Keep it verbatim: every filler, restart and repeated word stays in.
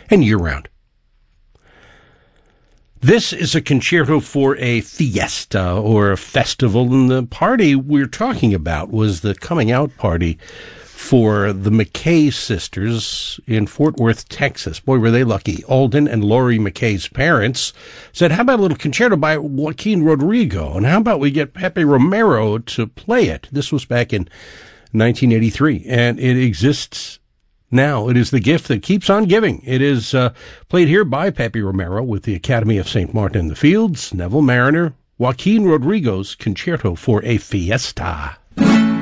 and year-round. This is a concerto for a fiesta or a festival, and the party we're talking about was the coming out party for the McKay sisters in Fort Worth, Texas. Boy, were they lucky. Alden and Lori McKay's parents said, how about a little concerto by Joaquin Rodrigo? And how about we get Pepe Romero to play it? This was back in nineteen eighty-three, and it exists now. It is the gift that keeps on giving. It is uh, played here by Pepe Romero with the Academy of Saint Martin in the Fields, Neville Mariner, Joaquin Rodrigo's Concerto for a Fiesta.